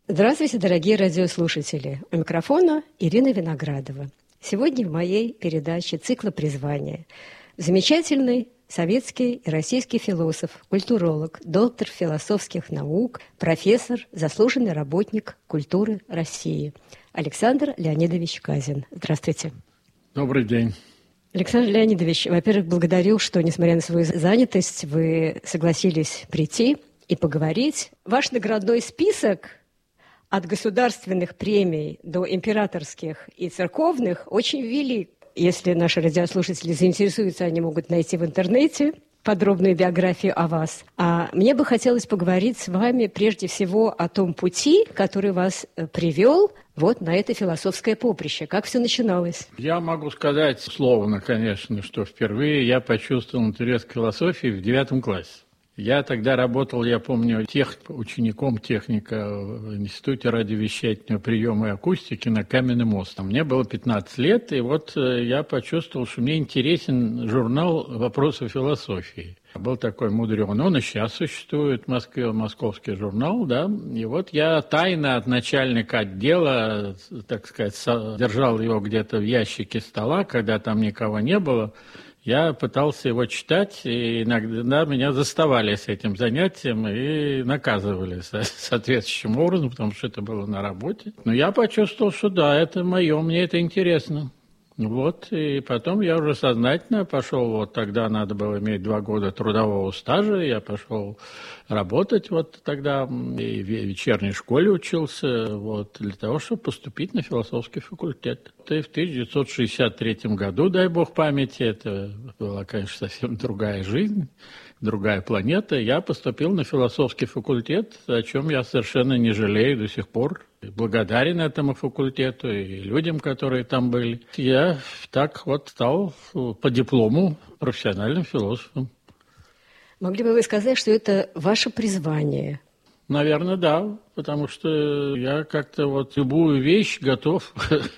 Здравствуйте, дорогие радиослушатели. У микрофона Ирина Виноградова. Сегодня в моей передаче цикла «Призвание» замечательный советский и российский философ, культуролог, доктор философских наук, профессор, заслуженный работник культуры России Александр Леонидович Казин. Здравствуйте. Добрый день. Александр Леонидович, во-первых, благодарю, что, несмотря на свою занятость, вы согласились прийти и поговорить. Ваш наградной список от государственных премий до императорских и церковных очень велик. Если наши радиослушатели заинтересуются, они могут найти в интернете подробную биографию о вас. А мне бы хотелось поговорить с вами прежде всего о том пути, который вас привел вот на это философское поприще. Как все начиналось? Я могу сказать условно, конечно, что впервые я почувствовал интерес к философии в 9 классе. Я тогда работал, я помню, учеником техника в Институте радиовещательного приема и акустики на Каменный мост. Мне было 15 лет, и вот я почувствовал, что мне интересен журнал «Вопросы философии». Был такой мудреный, он и сейчас существует в Москве, московский журнал, да. И вот я тайно от начальника отдела, так сказать, держал его где-то в ящике стола, когда там никого не было. Я пытался его читать, и иногда меня заставали с этим занятием и наказывали соответствующим образом, потому что это было на работе. Но я почувствовал, что да, это мое, мне это интересно. Вот, и потом я уже сознательно пошел, вот тогда надо было иметь 2 года трудового стажа, я пошел работать вот тогда, и в вечерней школе учился, вот, для того, чтобы поступить на философский факультет. И в 1963 году, дай бог памяти, это была, конечно, совсем другая жизнь, другая планета, я поступил на философский факультет, о чем я совершенно не жалею до сих пор. Благодарен этому факультету и людям, которые там были. Я так вот стал по диплому профессиональным философом. Могли бы вы сказать, что это ваше призвание? Наверное, да, потому что я как-то вот любую вещь готов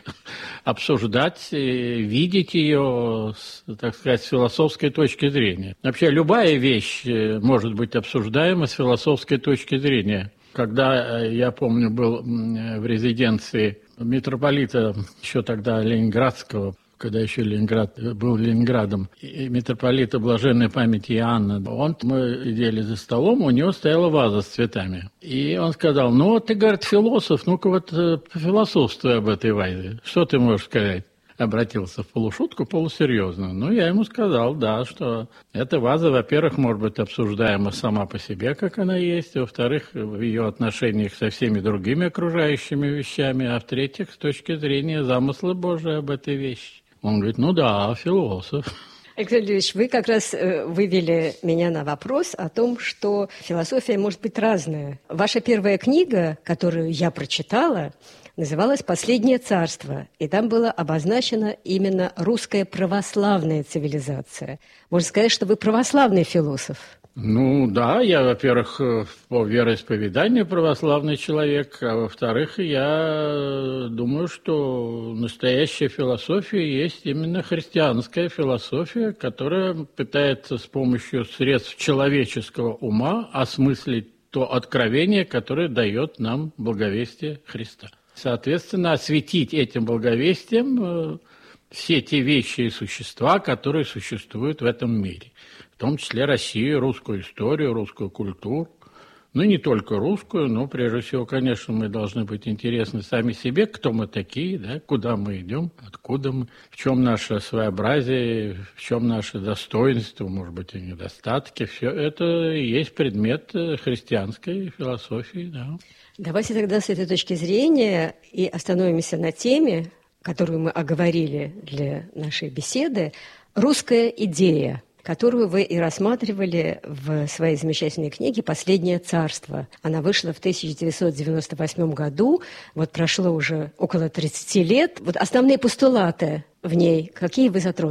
обсуждать, видеть ее, так сказать, с философской точки зрения. Вообще любая вещь может быть обсуждаема с философской точки зрения. Когда, я помню, был в резиденции митрополита, еще тогда Ленинградского, когда еще Ленинград был Ленинградом, и митрополита блаженной памяти Иоанна, мы сидели за столом, у него стояла ваза с цветами. И он сказал: ну, ты, говорит, философ, ну-ка вот пофилософствуй об этой вазе. Что ты можешь сказать? Обратился в полушутку, полусерьезно. Ну, я ему сказал, да, что эта ваза, во-первых, может быть обсуждаема сама по себе, как она есть, во-вторых, в ее отношениях со всеми другими окружающими вещами, а в-третьих, с точки зрения замысла Божия об этой вещи. Он говорит: ну да, философ. Александр Ильич, вы как раз вывели меня на вопрос о том, что философия может быть разная. Ваша первая книга, которую я прочитала, называлась «Последнее царство», и там было обозначено именно русская православная цивилизация. Можно сказать, что вы православный философ. Ну да, я, во-первых, по вероисповеданию православный человек, а во-вторых, я думаю, что настоящая философия есть именно христианская философия, которая пытается с помощью средств человеческого ума осмыслить то откровение, которое дает нам благовестие Христа. Соответственно, осветить этим благовестием все те вещи и существа, которые существуют в этом мире. В том числе Россию, русскую историю, русскую культуру. Ну, и не только русскую, но, прежде всего, конечно, мы должны быть интересны сами себе, кто мы такие, да, куда мы идем, откуда мы, в чем наше своеобразие, в чем наше достоинство, может быть, и недостатки. Все это и есть предмет христианской философии, да. Давайте тогда с этой точки зрения и остановимся на теме, которую мы оговорили для нашей беседы, «Русская идея», которую вы и рассматривали в своей замечательной книге «Последнее царство». Она вышла в 1998 году, вот прошло уже около 30 лет. Вот основные постулаты в ней, какие вы затронули?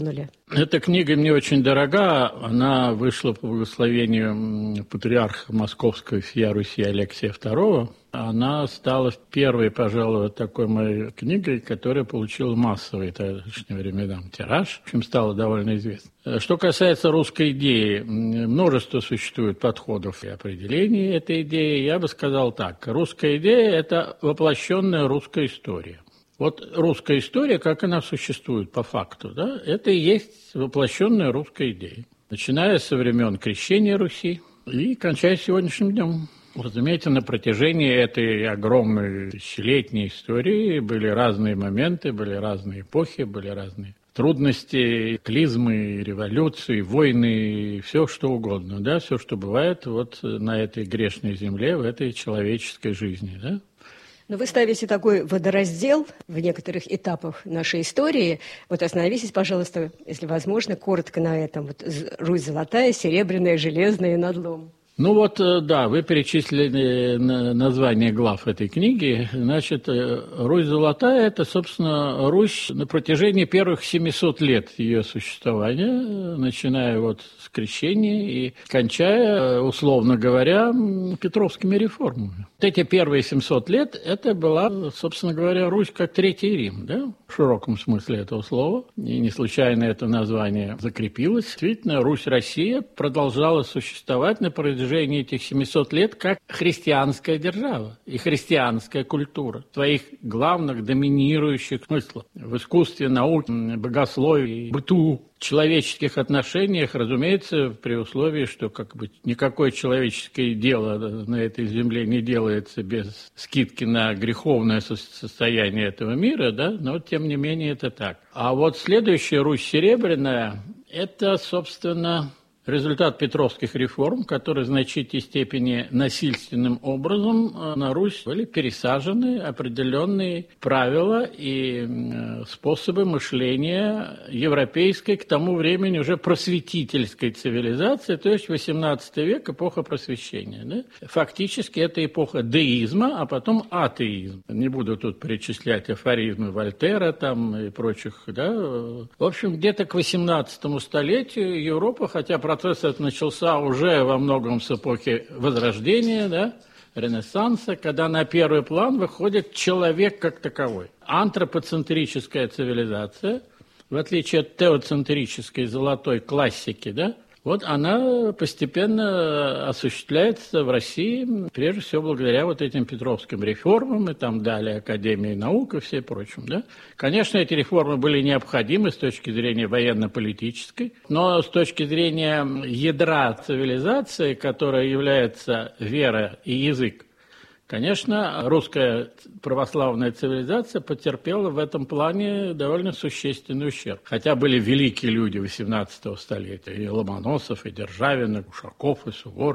Эта книга мне очень дорога. Она вышла по благословению патриарха Московского всея Руси Алексия II. Она стала первой, пожалуй, такой моей книгой, которая получила массовый в тогдашние времена тираж. В общем, стала довольно известна. Что касается русской идеи, множество существует подходов и определений этой идеи. Я бы сказал так. Русская идея – это воплощенная русская история. Вот русская история, как она существует по факту, да, это и есть воплощенная русская идея. Начиная со времен крещения Руси и кончая сегодняшним днем. Разумеется, на протяжении этой огромной тысячелетней истории были разные моменты, были разные эпохи, были разные трудности, клизмы, революции, войны, все что угодно, да, все, что бывает вот на этой грешной земле, в этой человеческой жизни, да. Но вы ставите такой водораздел в некоторых этапах нашей истории. Вот остановитесь, пожалуйста, если возможно, коротко на этом. Вот Русь золотая, серебряная, железная и надлом. Ну вот, да, вы перечислили название глав этой книги. Значит, Русь золотая – это, собственно, Русь на протяжении первых 700 лет ее существования, начиная вот с крещения и кончая, условно говоря, Петровскими реформами. Вот эти первые 700 лет – это была, собственно говоря, Русь как Третий Рим, да, в широком смысле этого слова. И не случайно это название закрепилось. Действительно, Русь-Россия продолжала существовать на протяжении этих 700 лет как христианская держава и христианская культура в своих главных доминирующих смыслах в искусстве, науке, богословии, быту, человеческих отношениях, разумеется, при условии, что как бы никакое человеческое дело на этой земле не делается без скидки на греховное состояние этого мира, да, но тем не менее это так. А вот следующая Русь серебряная – это, собственно, результат петровских реформ, которые в значительной степени насильственным образом на Русь были пересажены определенные правила и способы мышления европейской, к тому времени уже просветительской цивилизации, то есть XVIII век, эпоха просвещения. Да? Фактически это эпоха деизма, а потом атеизм. Не буду тут перечислять афоризмы Вольтера там и прочих. Да? В общем, где-то к XVIII столетию Европа, хотя процесс этот начался уже во многом с эпохи Возрождения, да, Ренессанса, когда на первый план выходит человек как таковой. Антропоцентрическая цивилизация, в отличие от теоцентрической золотой классики, да, вот она постепенно осуществляется в России, прежде всего благодаря вот этим петровским реформам и там далее Академии наук и все прочим. Да? Конечно, эти реформы были необходимы с точки зрения военно-политической, но с точки зрения ядра цивилизации, которая является вера и язык, конечно, русская православная цивилизация потерпела в этом плане довольно существенный ущерб. Хотя были великие люди XVIII столетия, и Ломоносов, и Державин, и Ушаков, и Суворов.